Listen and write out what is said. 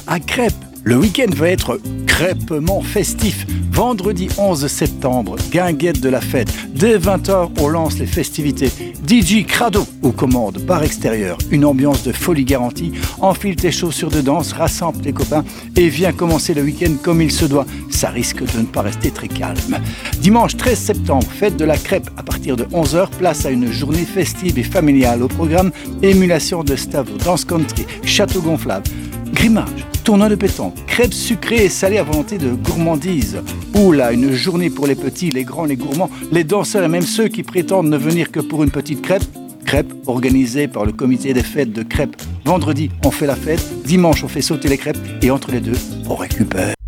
À Crêpes, le week-end va être crêpement festif. Vendredi 11 septembre, guinguette de la fête. Dès 20h, on lance les festivités. DJ Crado aux commandes, bar extérieur. Une ambiance de folie garantie. Enfile tes chaussures de danse, rassemble tes copains et viens commencer le week-end comme il se doit. Ça risque de ne pas rester très calme. Dimanche 13 septembre, fête de la crêpe à partir de 11h. Place à une journée festive et familiale. Au programme, émulation de Stavro, danse country, château gonflable, grimage, tournoi de pétanque, crêpes sucrées et salées à volonté de gourmandise. Oula, une journée pour les petits, les grands, les gourmands, les danseurs et même ceux qui prétendent ne venir que pour une petite crêpe. Crêpes organisées par le comité des fêtes de crêpes. Vendredi, on fait la fête. Dimanche, on fait sauter les crêpes. Et entre les deux, on récupère.